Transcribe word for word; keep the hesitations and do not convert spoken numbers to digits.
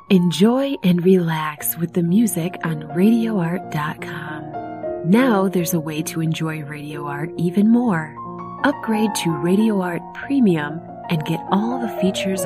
Enjoy and relax with the music on radio art dot com. Now there's a way to enjoy Radio Art even more. Upgrade to Radio Art Premium and get all the features